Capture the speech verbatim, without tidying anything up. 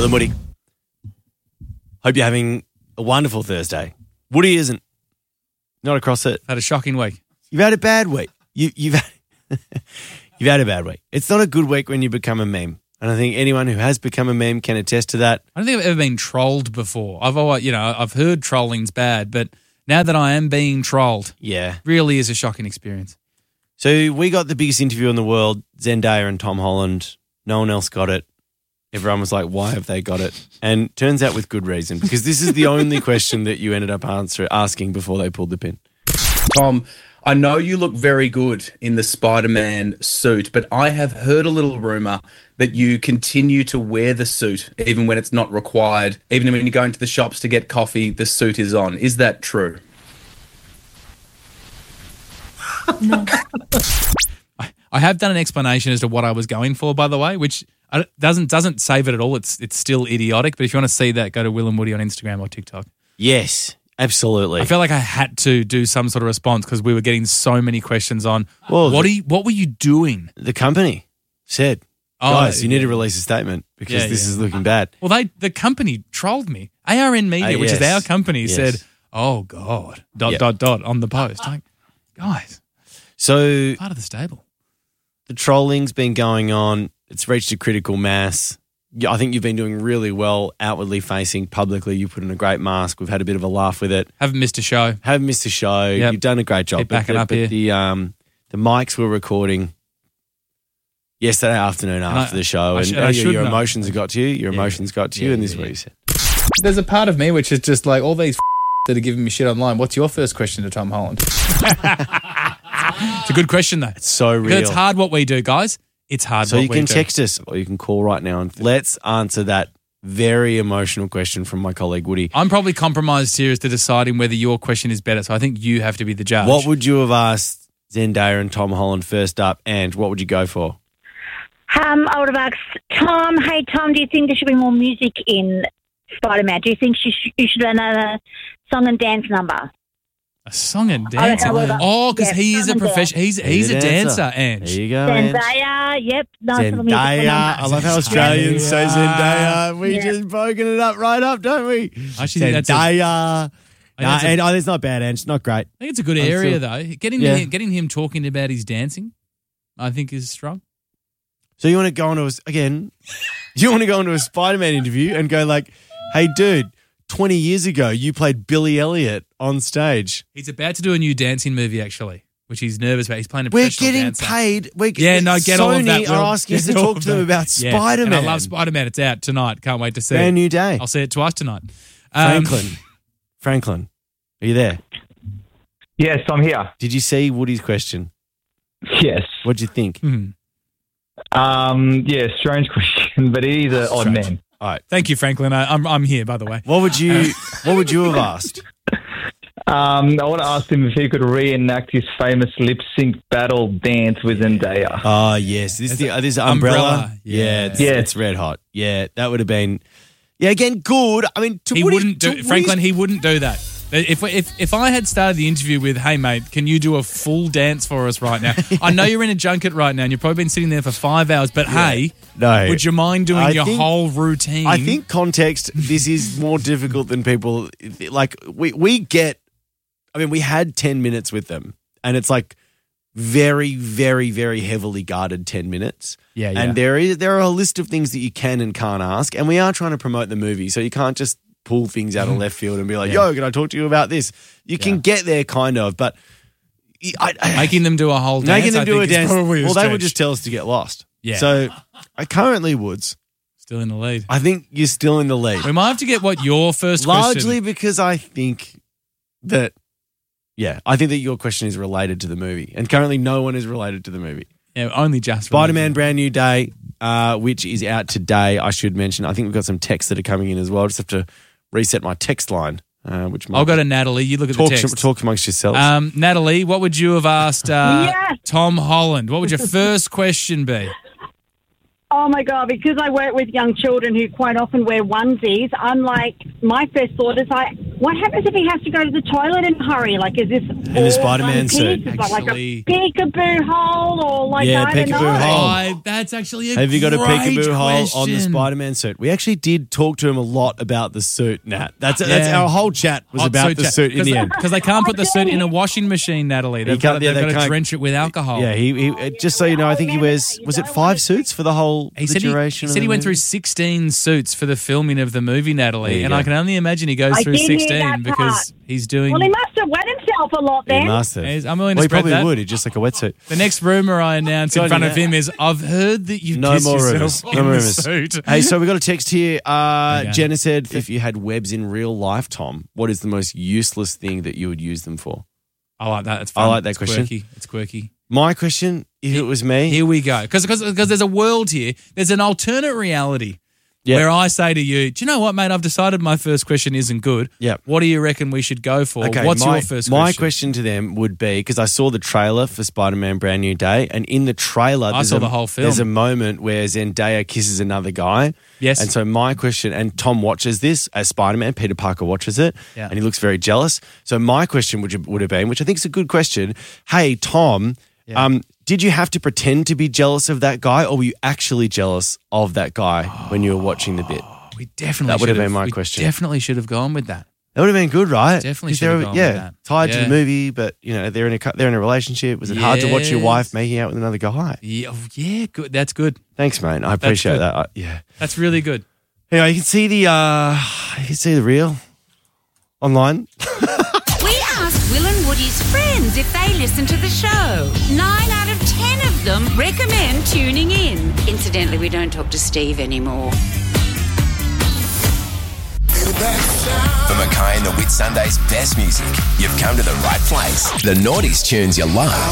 Will and Woody. Hope you're having a wonderful Thursday. Woody isn't. Not across it. Had a shocking week. You've had a bad week. You, you've had, you've had a bad week. It's not a good week when you become a meme. And I think anyone who has become a meme can attest to that. I don't think I've ever been trolled before. I've always, you know, I've heard trolling's bad, but now that I am being trolled, yeah, really is a shocking experience. So we got the biggest interview in the world, Zendaya and Tom Holland. No one else got it. Everyone was like, why have they got it? And turns out with good reason, because this is the only question that you ended up answer, asking before they pulled the pin. Tom, I know you look very good in the Spider-Man suit, but I have heard a little rumour that you continue to wear the suit even when it's not required. Even when you go into the shops to get coffee, the suit is on. Is that true? No. I, I have done an explanation as to what I was going for, by the way, which I, doesn't doesn't save it at all. It's it's still idiotic, but if you want to see that, go to Will and Woody on Instagram or TikTok. Yes, absolutely. I felt like I had to do some sort of response because we were getting so many questions on well, what, the, are you, what were you doing? The company said, oh, guys, you yeah. need to release a statement because yeah, this yeah. is looking bad. Well, they the company trolled me. A R N Media, uh, which yes. is our company, yes. said, oh, God, dot, yep. dot, dot, on the post. Like, guys. So part of the stable. The trolling's been going on. It's reached a critical mass. I think you've been doing really well outwardly facing. Publicly, you put in a great mask. We've had a bit of a laugh with it. Haven't missed a show. Haven't missed a show. Yep. You've done a great job. Keep backing but, up but here. The, um, the mics were recording yesterday afternoon after I, the show. I And should, oh, I your, your know. emotions have got to you. Your yeah. emotions got to you. Yeah, and this yeah, is what yeah. you said. There's a part of me which is just like all these that are giving me shit online. What's your first question to Tom Holland? It's a good question, though. It's so real. Because it's hard what we do, guys. It's hard so what you we can do. text us or you can call right now and let's answer that very emotional question from my colleague Woody. I'm probably compromised here as to deciding whether your question is better, so I think you have to be the judge. What would you have asked Zendaya and Tom Holland first up, and what would you go for? Um, I would have asked Tom, hey, Tom, do you think there should be more music in Spider-Man? Do you think you should, you should do another song and dance number? A song and dance? Oh, because yeah, he is a professional. He's he's, he's a dancer, dancer Ange. There you go, Zendaya, Ange. yep. Nice Zendaya. I love how Australians Zendaya. say Zendaya. We yeah. just broken it up right up, don't we? Actually, Zendaya. A, nah, a, and, oh, it's not bad, Ange. It's not great. I think it's a good area, still, though. Getting, yeah. him, getting him talking about his dancing, I think, is strong. So you want to go into a, again, you want to go into a Spider-Man interview and go like, hey, dude, twenty years ago, you played Billy Elliot on stage. He's about to do a new dancing movie, actually, which he's nervous about. He's playing a We're professional getting dancer. paid. We're, yeah, no, get Sony all of that. Sony are asking us to talk to them about yeah. Spider-Man. And I love Spider-Man. It's out tonight. Can't wait to see Brand it. new day. I'll see it twice tonight. Um, Franklin. Franklin, are you there? Yes, I'm here. Did you see Woody's question? Yes. What'd you think? Mm-hmm. Um, yeah, strange question, but he's an odd man. All right. Thank you, Franklin. I, I'm I'm here, by the way. What would you What would you have asked? Um, I want to ask him if he could reenact his famous lip sync battle dance with Zendaya. Oh yes, this is the, uh, this is umbrella. Umbrella. Yeah, Yeah. it's, Yeah. it's red hot. Yeah, that would have been. Yeah, again, good. I mean, to He Woody, wouldn't to do. Franklin, Woody's- he wouldn't do that. If if if I had started the interview with, "Hey mate, can you do a full dance for us right now?" I know you're in a junket right now, and you've probably been sitting there for five hours. But Yeah. hey, No. would you mind doing I your think- whole routine? I think context. This is more difficult than people like. We we get. I mean, we had ten minutes with them, and it's like very, very, very heavily guarded ten minutes. Yeah, yeah. And there is there are a list of things that you can and can't ask, and we are trying to promote the movie, so you can't just pull things out of left field and be like, Yeah. "Yo, can I talk to you about this?" You can Yeah. get there, kind of, but I, I, making them do a whole dance. making them I do a think is dance. probably a Well, they would stretch. just tell us to get lost. Yeah. So I currently Woods. Still in the lead. I think you're still in the lead. We might have to get what your first Largely question. because I think that, yeah, I think that your question is related to the movie. And currently no one is related to the movie. Yeah, only just Spider-Man Brand New Day, uh, which is out today, I should mention. I think we've got some texts that are coming in as well. I just have to reset my text line, uh, which might I'll go to Natalie. You look at talk, the text. talk amongst yourselves. Um, Natalie, what would you have asked uh, Yes. Tom Holland? What would your first question be? Oh, my God, because I work with young children who quite often wear onesies, I'm like, my first thought is, I what happens if he has to go to the toilet in a hurry? Like, is this in the Spider-Man suit? Is it like Actually- a peekaboo hole or like Yeah, I don't peekaboo know. hole. Oh, that's actually a Have you got a great peekaboo hole on the question. Spider-Man suit? We actually did talk to him a lot about the suit, Nat. That's that's Yeah. our whole chat was Hot about the suit in the end. Because they can't put the suit in a washing machine, Natalie. They've can't- got, yeah, they've they got to can't- drench it with alcohol. Yeah, he, he just so you know, I think he wears was it five suits for the whole He the said he, duration? he, of said the he went movie? through sixteen suits for the filming of the movie, There Natalie. you And go. I can only imagine he goes I through did hear sixteen that because part. he's doing. Well, he must have wet himself a lot He then. must have. He's- I'm willing to well, he spread probably that. would. He's just like a wetsuit. The next rumor I announce Good in on front you, of Nat. him is, I've heard that you've No pissed more yourself rumors. in No more the rumors. suit. Hey, so we got a text here. Uh, Okay. Jenna said, if you had webs in real life, Tom, what is the most useless thing that you would use them for? I like that. It's fun. I like that It's question. Quirky. It's quirky. My question, if it was me, Here we go. Because there's a world here. There's an alternate reality Yeah. where I say to you, do you know what, mate? I've decided my first question isn't good. Yep. What do you reckon we should go for? What's my, your first My question? question to them would be, because I saw the trailer for Spider-Man Brand New Day, and in the trailer, I there's saw a, the whole film. there's a moment where Zendaya kisses another guy. Yes. And so my question, and Tom watches this as Spider-Man, Peter Parker watches it, Yeah. and he looks very jealous. So my question would, would have been, which I think is a good question, hey, Tom, Yeah. um, did you have to pretend to be jealous of that guy, or were you actually jealous of that guy when you were watching the bit? We definitely That would have should been my we question. Definitely should have gone with that. That would have been good, right? Definitely 'Cause should have they're- gone yeah, with that. tied to Yeah. the movie, but you know they're in a cu- they're in a relationship. Was it hard to watch your Yes. wife making out with another guy? Yeah, oh, yeah, good. That's good. Thanks, mate. I appreciate good. that. I, yeah. That's really good. Anyway, you can see the uh, you can see the reel online. We asked Will and Woody's friends if they listen to the show. Nine out of ten of them recommend tuning in. Incidentally, we don't talk to Steve anymore. For Mackay and the Whit Sunday's best music, you've come to the right place. The Naughties tunes you love.